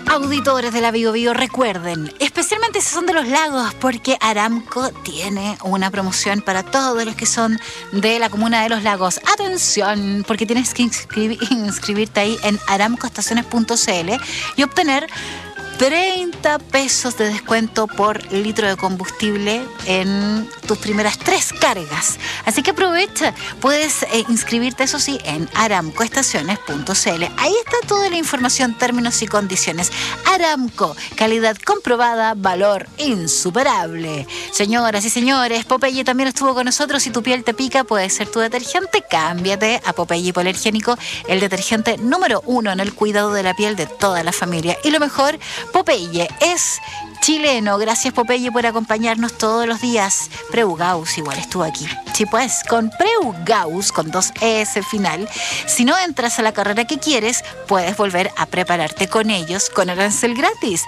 Auditores de la Bio Bio, recuerden, especialmente si son de los lagos, porque Aramco tiene una promoción para todos los que son de la comuna de los lagos. Atención, porque tienes que inscribirte ahí en aramcoestaciones.cl y obtener 30 pesos de descuento por litro de combustible en tus primeras 3 cargas. Así que aprovecha, puedes inscribirte, eso sí, en aramcoestaciones.cl. Ahí está toda la información, términos y condiciones. Aramco, calidad comprobada, valor insuperable. Señoras y señores, Popeye también estuvo con nosotros. Si tu piel te pica, puede ser tu detergente. Cámbiate a Popeye Hipoalergénico, el detergente número 1 en el cuidado de la piel de toda la familia. Y lo mejor, Popeye es chileno. Gracias, Popeye, por acompañarnos todos los días. Preugaus igual estuvo aquí. Sí, pues, con Preugaus, con 2 ES final, si no entras a la carrera que quieres, puedes volver a prepararte con ellos con arancel gratis.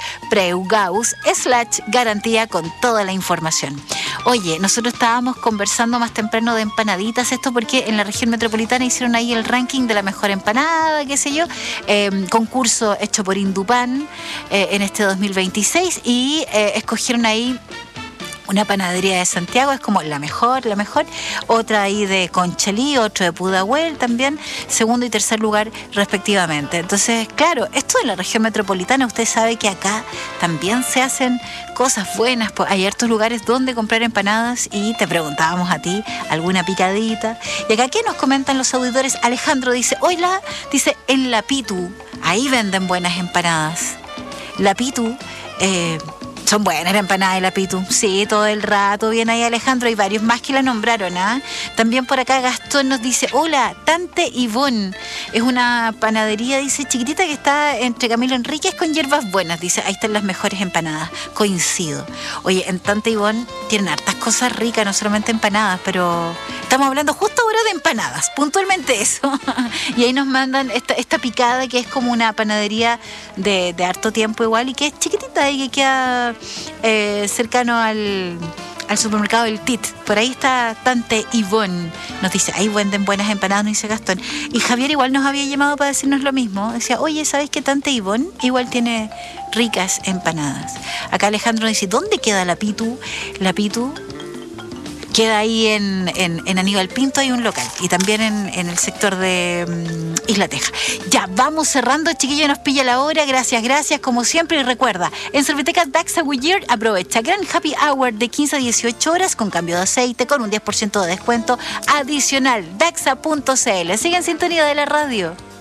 Preugaus/garantía con toda la información. Oye, nosotros estábamos conversando más temprano de empanaditas, esto porque en la región metropolitana hicieron ahí el ranking de la mejor empanada, qué sé yo, concurso hecho por Indupan en este 2026 y escogieron ahí una panadería de Santiago, es como la mejor, otra ahí de Conchalí, otro de Pudahuel también, segundo y tercer lugar respectivamente. Entonces, claro, esto de la región metropolitana, usted sabe que acá también se hacen cosas buenas, pues hay hartos lugares donde comprar empanadas y te preguntábamos a ti, alguna picadita. Y acá, ¿qué nos comentan los auditores? Alejandro dice, hola, dice, en La Pitu, ahí venden buenas empanadas. La Pitu, son buenas las empanadas de La Pitu. Sí, todo el rato. Bien ahí, Alejandro. Hay varios más que la nombraron, ¿ah? También por acá Gastón nos dice, hola, Tante Ivonne. Es una panadería, dice, chiquitita que está entre Camilo Enríquez con hierbas buenas. Dice, ahí están las mejores empanadas. Coincido. Oye, en Tante Ivonne tienen hartas cosas ricas, no solamente empanadas, pero estamos hablando justo ahora de empanadas. Puntualmente eso. Y ahí nos mandan esta picada que es como una panadería de harto tiempo igual y que es chiquitita y que queda cercano al supermercado del TIT. Por ahí está Tante Ivonne. Nos dice, ahí venden buenas empanadas, nos dice Gastón. Y Javier igual nos había llamado para decirnos lo mismo. Decía, oye, ¿sabes que Tante Ivonne igual tiene ricas empanadas? Acá Alejandro nos dice, ¿dónde queda La Pitu? La Pitu queda ahí en Aníbal Pinto, hay un local. Y también en el sector de Isla Teja. Ya, vamos cerrando, chiquillos, nos pilla la hora. Gracias, como siempre. Y recuerda, en Serviteca Daxa Goodyear aprovecha gran happy hour de 15 a 18 horas con cambio de aceite, con un 10% de descuento adicional. Daxa.cl. Sigue en sintonía de la radio.